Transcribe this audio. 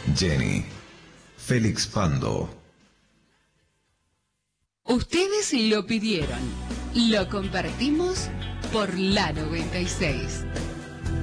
Jenny, Félix Pando. Ustedes lo pidieron, lo compartimos por la 96.